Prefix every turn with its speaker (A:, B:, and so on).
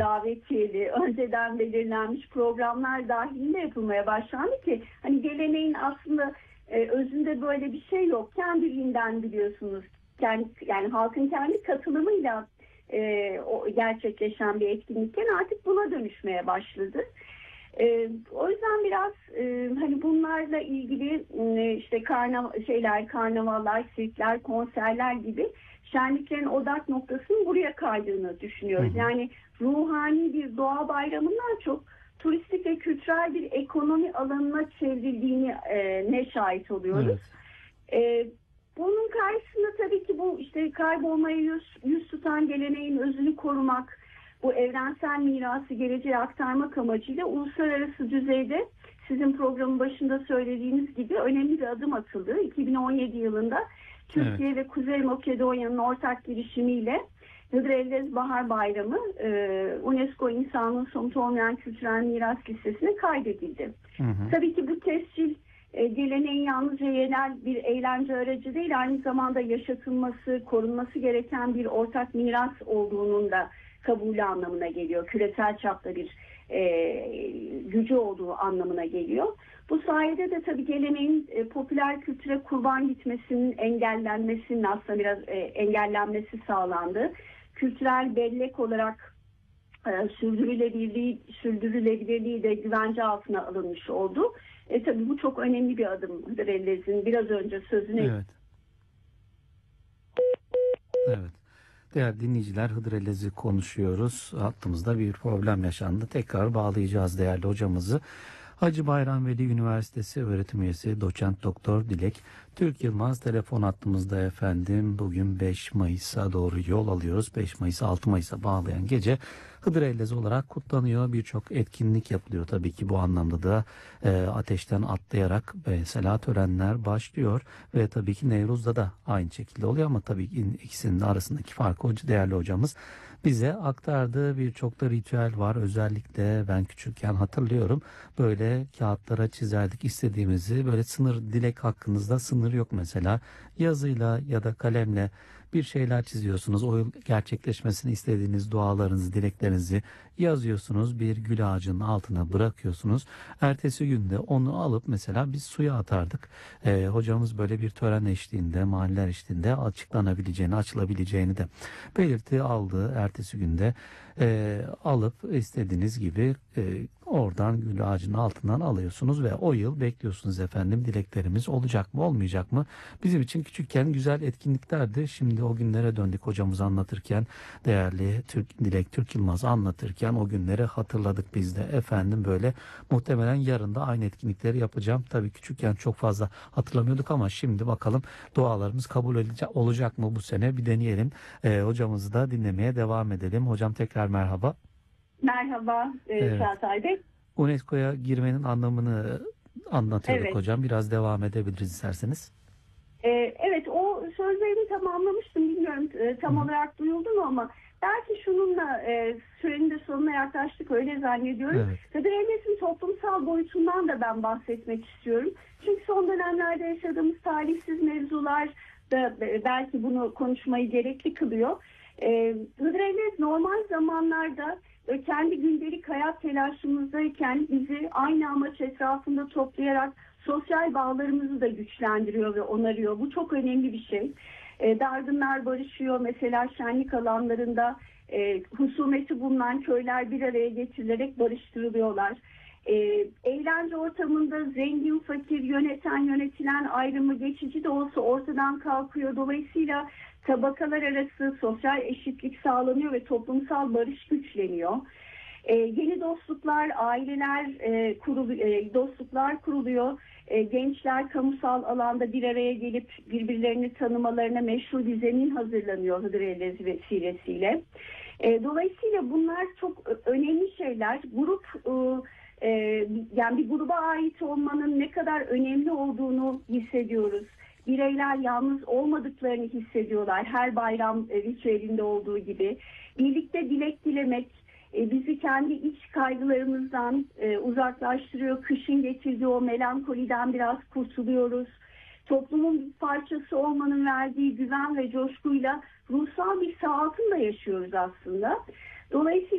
A: davetiyeli, önceden belirlenmiş programlar dahilinde yapılmaya başlandı ki hani geleneğin aslında özünde böyle bir şey yok. Kendiliğinden biliyorsunuz. Yani halkın kendi katılımıyla gerçekleşen bir etkinlikken artık buna dönüşmeye başladı. O yüzden biraz hani bunlarla ilgili işte karnavallar, sirkler, konserler gibi şenliklerin odak noktasının buraya kaydığını düşünüyoruz. Yani ruhani bir doğa bayramından çok turistik ve kültürel bir ekonomi alanına çevrildiğini ne şahit oluyoruz. Evet. Bunun karşısında tabii ki bu işte kaybolmaya yüz tutan geleneğin özünü korumak, bu evrensel mirası geleceğe aktarmak amacıyla uluslararası düzeyde sizin programın başında söylediğiniz gibi önemli bir adım atıldı. 2017 yılında Türkiye ve Kuzey Makedonya'nın ortak girişimiyle Hıdrellez Bahar Bayramı UNESCO İnsanlığın Somut Olmayan Kültürel Miras Listesi'ne kaydedildi. Tabii ki bu tescil geleneğin yalnızca yerel bir eğlence aracı değil, aynı zamanda yaşatılması, korunması gereken bir ortak miras olduğunun da kabulü anlamına geliyor. Küresel çapta bir gücü olduğu anlamına geliyor. Bu sayede de tabii geleneğin popüler kültüre kurban gitmesinin engellenmesinin aslında biraz engellenmesi sağlandı. Kültürel bellek olarak sürdürülebilirliği de güvence altına alınmış oldu. Tabii bu çok önemli bir adım. Hıdrellez'in biraz önce sözüne.
B: Evet. Evet. Değerli dinleyiciler, Hıdrellez'i konuşuyoruz. Hattımızda bir problem yaşandı. Tekrar bağlayacağız değerli hocamızı. Hacı Bayram Veli Üniversitesi öğretim üyesi doçent doktor Dilek Türk Yılmaz telefon hattımızda efendim. Bugün 5 Mayıs'a doğru yol alıyoruz. 5 Mayıs 6 Mayıs'a bağlayan gece Hıdrellez olarak kutlanıyor. Birçok etkinlik yapılıyor tabii ki bu anlamda da ateşten atlayarak mesela törenler başlıyor ve tabii ki Nevruz'da da aynı şekilde oluyor ama tabii ki ikisinin arasındaki farkı değerli hocamız bize aktardığı birçok da ritüel var. Özellikle ben küçükken hatırlıyorum böyle kağıtlara çizerdik istediğimizi, böyle dilek hakkınızda sınır yok mesela, yazıyla ya da kalemle bir şeyler çiziyorsunuz. O yıl gerçekleşmesini istediğiniz dualarınızı, dileklerinizi yazıyorsunuz. Bir gül ağacının altına bırakıyorsunuz. Ertesi günde onu alıp mesela biz suya atardık. Hocamız böyle bir tören eşliğinde, mahalleler eşliğinde açılabileceğini de belirtti, aldı. Ertesi günde alıp istediğiniz gibi oradan gül ağacının altından alıyorsunuz ve o yıl bekliyorsunuz efendim, dileklerimiz olacak mı olmayacak mı? Bizim için küçükken güzel etkinliklerdi. Şimdi o günlere döndük hocamız anlatırken, değerli Dilek Türk Yılmaz anlatırken o günleri hatırladık biz de efendim. Böyle muhtemelen yarın da aynı etkinlikleri yapacağım. Tabii küçükken çok fazla hatırlamıyorduk ama şimdi bakalım dualarımız kabul olacak mı bu sene, bir deneyelim. Hocamızı da dinlemeye devam edelim. Hocam tekrar merhaba.
A: Merhaba Çağatay Bey.
B: UNESCO'ya girmenin anlamını anlatıyorduk hocam. Biraz devam edebiliriz isterseniz.
A: Evet, o sözlerimi tamamlamıştım. Bilmiyorum tam olarak duyuldu mu ama belki şununla sürenin de sonuna yaklaştık, öyle zannediyorum. Hıdrellez'in toplumsal boyutundan da ben bahsetmek istiyorum. Çünkü son dönemlerde yaşadığımız talihsiz mevzular da belki bunu konuşmayı gerekli kılıyor. Hıdrellez normal zamanlarda kendi gündelik hayat telaşımızdayken bizi aynı amaç etrafında toplayarak sosyal bağlarımızı da güçlendiriyor ve onarıyor. Bu çok önemli bir şey. Dargınlar barışıyor. Mesela şenlik alanlarında husumeti bulunan köyler bir araya getirilerek barıştırılıyorlar. Eğlence ortamında zengin, fakir, yöneten, yönetilen ayrımı geçici de olsa ortadan kalkıyor. Dolayısıyla tabakalar arası sosyal eşitlik sağlanıyor ve toplumsal barış güçleniyor. Yeni dostluklar, aileler dostluklar kuruluyor. Gençler kamusal alanda bir araya gelip birbirlerini tanımalarına meşru bir zemin hazırlanıyor Hıdrellez vesilesiyle. Dolayısıyla bunlar çok önemli şeyler. Yani bir gruba ait olmanın ne kadar önemli olduğunu hissediyoruz. Bireyler yalnız olmadıklarını hissediyorlar. Her bayram ritüelinde olduğu gibi. Birlikte dilek dilemek bizi kendi iç kaygılarımızdan uzaklaştırıyor. Kışın getirdiği o melankoliden biraz kurtuluyoruz. Toplumun bir parçası olmanın verdiği güven ve coşkuyla ruhsal bir sağaltım da yaşıyoruz aslında. Dolayısıyla